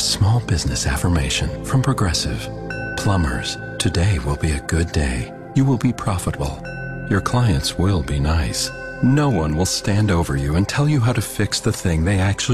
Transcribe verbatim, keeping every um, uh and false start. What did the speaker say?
small business affirmation from Progressive. Plumbers, today will be a good day. You will be profitable. Your clients will be nice. No one will stand over you and tell you how to fix the thing they actually